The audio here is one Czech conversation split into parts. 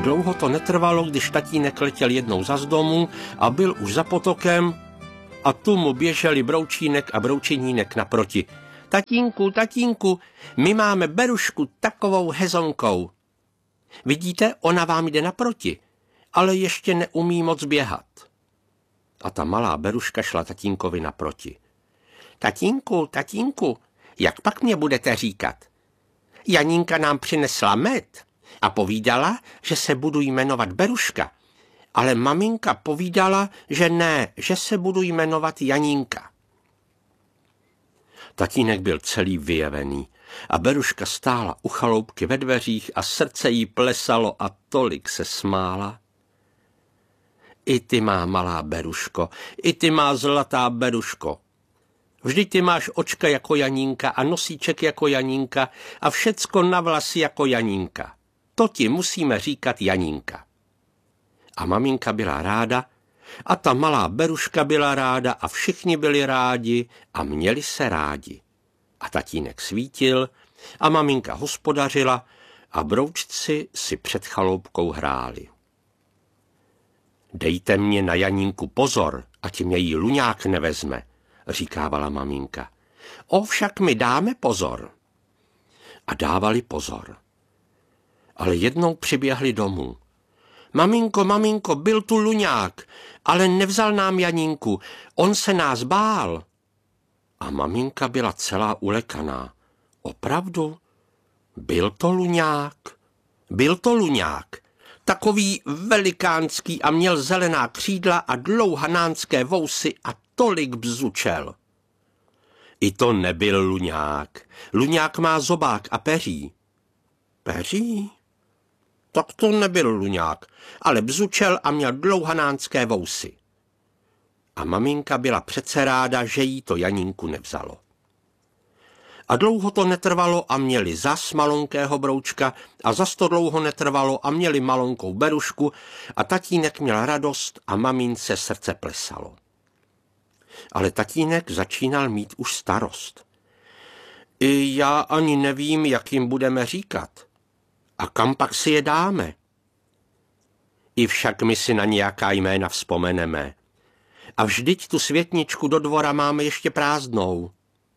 dlouho to netrvalo, když tatínek letěl jednou za z domu a byl už za potokem a tu mu běželi Broučínek a Broučenínek naproti. Tatínku, tatínku, my máme Berušku takovou hezonkou. Vidíte, ona vám jde naproti, ale ještě neumí moc běhat. A ta malá Beruška šla tatínkovi naproti. Tatínku, tatínku, jak pak mě budete říkat? Janínka nám přinesla med a povídala, že se budu jmenovat Beruška, ale maminka povídala, že ne, že se budu jmenovat Janínka. Tatínek byl celý vyjevený a Beruška stála u chaloupky ve dveřích a srdce jí plesalo a tolik se smála. I ty má malá Beruško, i ty má zlatá Beruško. Vždyť ty máš očka jako Janínka a nosíček jako Janínka a všecko na vlasy jako Janínka. To ti musíme říkat Janínka. A maminka byla ráda a ta malá Beruška byla ráda a všichni byli rádi a měli se rádi. A tatínek svítil a maminka hospodařila a broučci si před chaloupkou hráli. Dejte mě na Janínku pozor, ať mě jí luňák nevezme, říkávala maminka. Ovšak my dáme pozor. A dávali pozor. Ale jednou přiběhli domů. Maminko, maminko, byl tu luňák, ale nevzal nám Janínku, on se nás bál. A maminka byla celá ulekaná. Opravdu? Byl to luňák? Byl to luňák. Takový velikánský a měl zelená křídla a dlouhanánské vousy a tolik bzučel. I to nebyl luňák. Luňák má zobák a peří. Peří? Tak to nebyl luňák, ale bzučel a měl dlouhanánské vousy. A maminka byla přece ráda, že jí to Janínku nevzalo. A dlouho to netrvalo a měli zas malonkého Broučka a zas to dlouho netrvalo a měli malonkou Berušku a tatínek měl radost a mamince srdce plesalo. Ale tatínek začínal mít už starost. I já ani nevím, jak jim budeme říkat. A kam pak si je dáme? I však my si na nějaká jména vzpomeneme. A vždyť tu světničku do dvora máme ještě prázdnou.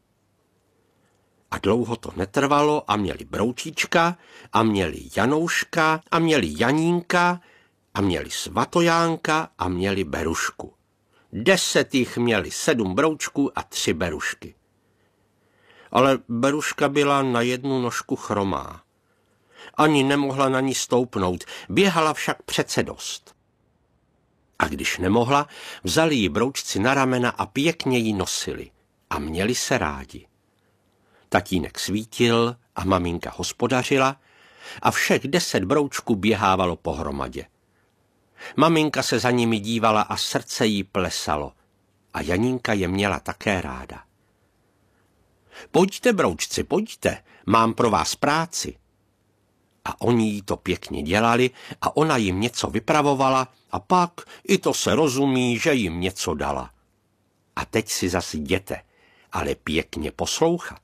A dlouho to netrvalo a měli Broučička a měli Janouška a měli Janínka a měli Svatojánka a měli Berušku. 10 jich měli, 7 Broučků a 3 Berušky. Ale Beruška byla na jednu nožku chromá. Ani nemohla na ní stoupnout, běhala však přece dost. A když nemohla, vzali ji Broučci na ramena a pěkně ji nosili a měli se rádi. Tatínek svítil a maminka hospodařila a všech 10 Broučků běhávalo pohromadě. Maminka se za nimi dívala a srdce jí plesalo a Janínka je měla také ráda. Pojďte, Broučci, pojďte, mám pro vás práci. A oni jí to pěkně dělali a ona jim něco vypravovala a pak i to se rozumí, že jim něco dala. A teď si zas jděte, ale pěkně poslouchat.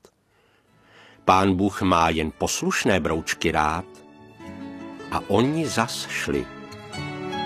Pán Bůh má jen poslušné Broučky rád. A oni zas šli.